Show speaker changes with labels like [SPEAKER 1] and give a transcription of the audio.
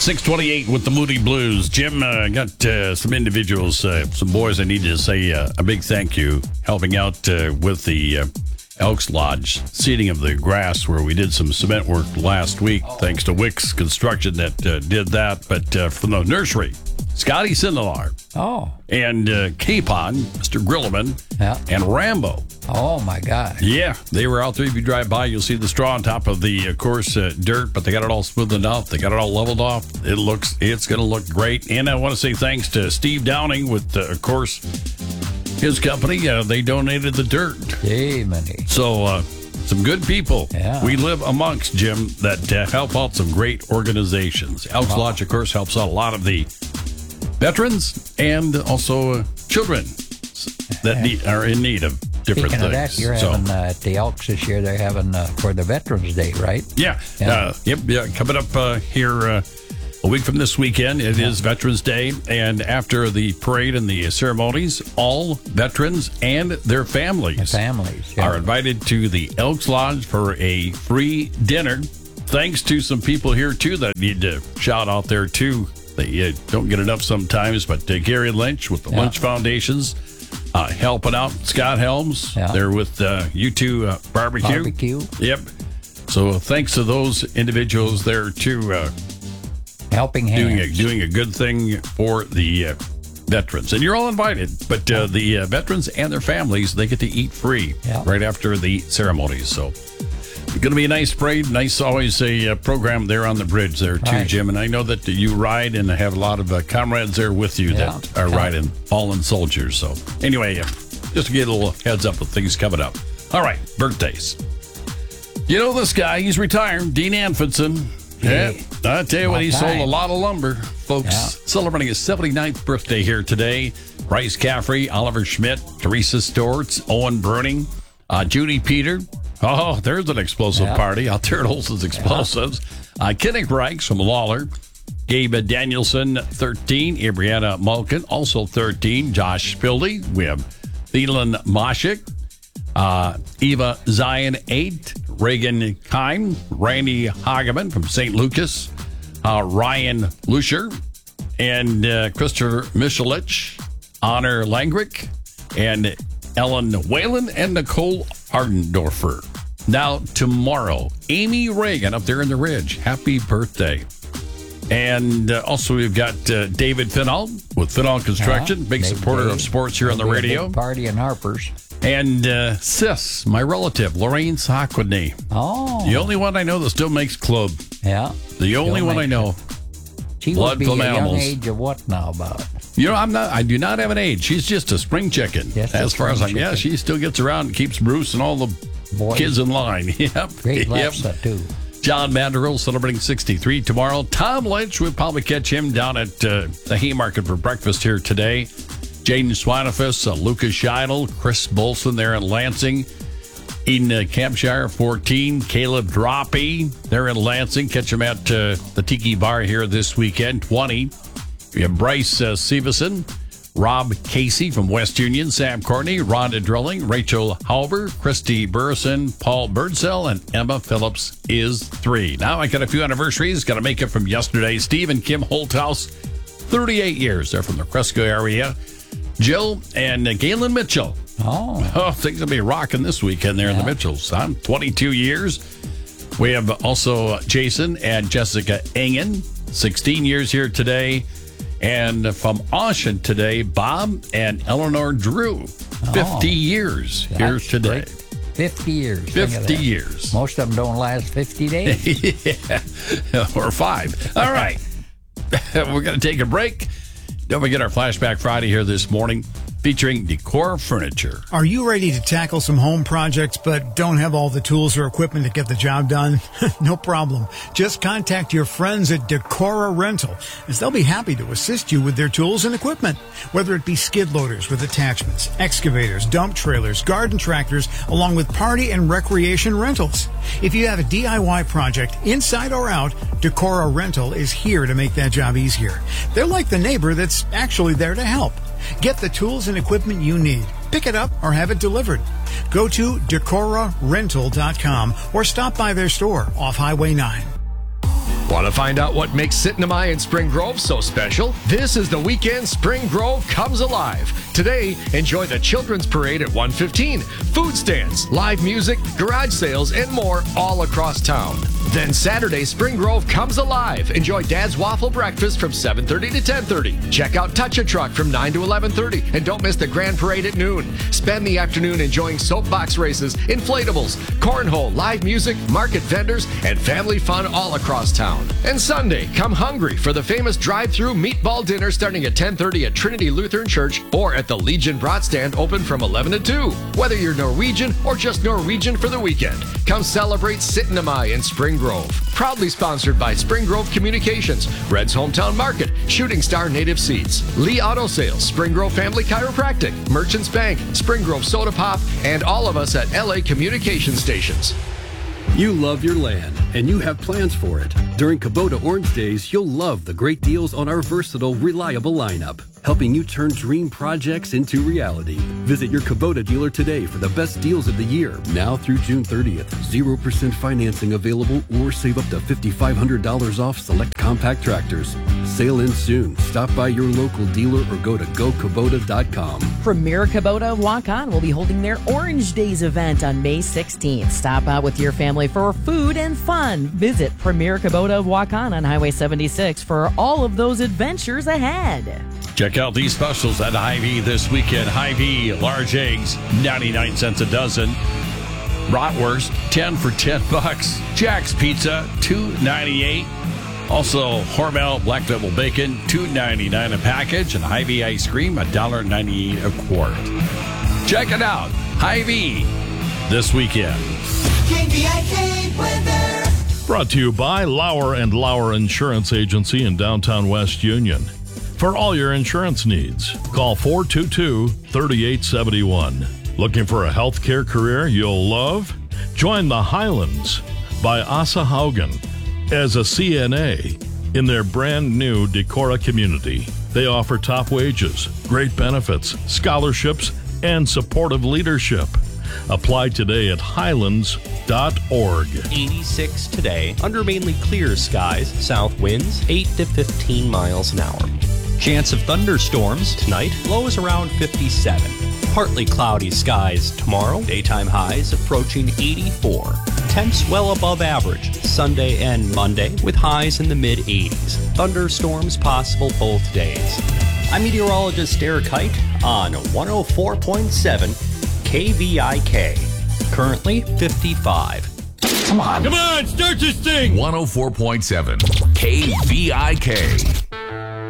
[SPEAKER 1] 6:28 with the Moody Blues. Jim, got some individuals, some boys I need to say a big thank you, helping out with the Elks Lodge seeding of the grass, where we did some cement work last week, thanks to Wicks Construction that did that. But from the nursery, Scotty Sindelar.
[SPEAKER 2] Oh.
[SPEAKER 1] And Capon, Mr. Grillman, and Rambo.
[SPEAKER 2] Oh, my God.
[SPEAKER 1] Yeah, they were out there. If you drive by, you'll see the straw on top of the, of course, dirt, but they got it all smoothed out. They got it all leveled off. It's going to look great. And I want to say thanks to Steve Downing with, of course, his company. They donated the dirt.
[SPEAKER 2] Amen.
[SPEAKER 1] So, some good people.
[SPEAKER 2] Yeah.
[SPEAKER 1] We live amongst, Jim, that help out some great organizations. Elks Lodge, of course, helps out a lot of the veterans and also children that are in need of different
[SPEAKER 2] Speaking
[SPEAKER 1] things.
[SPEAKER 2] of that, you're having at the Elks this year, they're having for the Veterans Day, right?
[SPEAKER 1] Yeah. Coming up here a week from this weekend, it is Veterans Day. And after the parade and the ceremonies, all veterans and their families, are invited to the Elks Lodge for a free dinner. Thanks to some people here, too, that need to shout out there, too. They don't get enough sometimes, but Gary Lynch with the Lynch Foundations helping out. Scott Helms, they're with U2 Barbecue. Yep. So thanks to those individuals there, too.
[SPEAKER 2] Helping hands.
[SPEAKER 1] Doing a good thing for the veterans. And you're all invited. But the veterans and their families, they get to eat free right after the ceremonies. So it's going to be a nice parade. Nice, always a program there on the bridge there, too, Jim. And I know that you ride and have a lot of comrades there with you that are riding fallen soldiers. So anyway, just to get a little heads up of things coming up. All right, birthdays. You know this guy, he's retired, Dean Anfinson. Yeah, I tell you what, he sold a lot of lumber, folks. Celebrating his 79th birthday here today. Bryce Caffrey, Oliver Schmidt, Teresa Storts, Owen Bruning, Judy Peter. Oh, there's an explosive party out there at Olson's Explosives. Kenneth Reichs from Lawler. Gabe Danielson, 13. Brianna Malkin, also 13. Josh Spildy. We have Thielen Moshik. Eva Zion, 8. Reagan Kime. Randy Hageman from St. Lucas. Ryan Lusher. And Christopher Michelich. Honor Langrick. And Ellen Whalen and Nicole Ardendorfer. Now, tomorrow, Amy Reagan up there in the Ridge. Happy birthday. And also, we've got David Finall with Finall Construction, big supporter of sports here on the radio.
[SPEAKER 2] Big party in Harper's.
[SPEAKER 1] And Sis, my relative, Lorraine Sockwidney.
[SPEAKER 2] Oh.
[SPEAKER 1] The only one I know that still makes club.
[SPEAKER 2] Yeah.
[SPEAKER 1] The only one I know.
[SPEAKER 2] She would be a young age of what now about?
[SPEAKER 1] You know, I do not have an age. She's just a spring chicken. As far as she still gets around and keeps Bruce and all the kids in line. Yep.
[SPEAKER 2] Great laughs too.
[SPEAKER 1] John Mandrill celebrating 63 tomorrow. Tom Lynch, we'll probably catch him down at the Haymarket for breakfast here today. Jaden Swinefus, Lucas Scheidel, Chris Bolson there in Lansing. Eden Campshire, 14. Caleb Droppy there in Lansing. Catch him at the Tiki Bar here this weekend, 20. We have Bryce Severson, Rob Casey from West Union, Sam Courtney, Rhonda Drilling, Rachel Halber, Christy Burrison, Paul Birdsell, and Emma Phillips is 3. Now I got a few anniversaries. Got to make it from yesterday. Steve and Kim Holthouse, 38 years. They're from the Cresco area. Jill and Galen Mitchell. Oh, things will be rocking this weekend there in the Mitchells. 22 years. We have also Jason and Jessica Engen, 16 years here today. And from Austin today, Bob and Eleanor Drew, 50 years here today.
[SPEAKER 2] Great. 50 years.
[SPEAKER 1] 50 years.
[SPEAKER 2] Most of them don't last 50 days.
[SPEAKER 1] Or 5. All right. We're going to take a break. Don't forget our Flashback Friday here this morning, featuring Decor Furniture.
[SPEAKER 3] Are you ready to tackle some home projects but don't have all the tools or equipment to get the job done? No problem. Just contact your friends at Decora Rental, as they'll be happy to assist you with their tools and equipment. Whether it be skid loaders with attachments, excavators, dump trailers, garden tractors, along with party and recreation rentals. If you have a DIY project, inside or out, Decora Rental is here to make that job easier. They're like the neighbor that's actually there to help. Get the tools and equipment you need. Pick it up or have it delivered. Go to DecoraRental.com or stop by their store off Highway 9.
[SPEAKER 4] Want to find out what makes Sitnamai and Spring Grove so special? This is the weekend Spring Grove comes alive. Today, enjoy the Children's Parade at 1:15, food stands, live music, garage sales, and more all across town. Then Saturday, Spring Grove comes alive. Enjoy Dad's Waffle Breakfast from 7:30 to 10:30. Check out Touch a Truck from 9 to 11:30. And don't miss the Grand Parade at noon. Spend the afternoon enjoying soapbox races, inflatables, cornhole, live music, market vendors, and family fun all across town. And Sunday, come hungry for the famous drive-through meatball dinner starting at 10:30 at Trinity Lutheran Church or at the Legion Brat Stand open from 11 to 2. Whether you're Norwegian or just Norwegian for the weekend, come celebrate Sitnamai in Spring Grove. Proudly sponsored by Spring Grove Communications, Red's Hometown Market, Shooting Star Native Seeds, Lee Auto Sales, Spring Grove Family Chiropractic, Merchants Bank, Spring Grove Soda Pop, and all of us at LA Communication Stations.
[SPEAKER 5] You love your land, and you have plans for it. During Kubota Orange Days, you'll love the great deals on our versatile, reliable lineup, helping you turn dream projects into reality. Visit your Kubota dealer today for the best deals of the year. Now through June 30th, 0% financing available or save up to $5,500 off select compact tractors. Sale ends soon. Stop by your local dealer or go to GoKubota.com.
[SPEAKER 6] Premier Kubota of Waukon will be holding their Orange Days event on May 16th. Stop out with your family for food and fun. Visit Premier Kubota of Waukon on Highway 76 for all of those adventures ahead.
[SPEAKER 1] Check out these specials at Hy-Vee this weekend. Hy-Vee large eggs, 99 cents a dozen. Bratwurst, 10 for $10. Jack's Pizza, $2.98. Also, Hormel Black Devil Bacon, $2.99 a package. And Hy-Vee ice cream, $1.98 a quart. Check it out. Hy-Vee this weekend.
[SPEAKER 7] KVIK weather.
[SPEAKER 8] Brought to you by Lauer & Lauer Insurance Agency in downtown West Union. For all your insurance needs, call 422-3871. Looking for a healthcare career you'll love? Join the Highlands by Asa Haugen as a CNA in their brand new Decorah community. They offer top wages, great benefits, scholarships, and supportive leadership. Apply today at highlands.org.
[SPEAKER 9] 86 today, under mainly clear skies, south winds 8 to 15 miles an hour. Chance of thunderstorms tonight, lows around 57. Partly cloudy skies tomorrow, daytime highs approaching 84. Temps well above average Sunday and Monday with highs in the mid-80s. Thunderstorms possible both days. I'm meteorologist Eric Height on 104.7 KVIK. Currently 55.
[SPEAKER 1] Come on, start this thing!
[SPEAKER 10] 104.7 KVIK.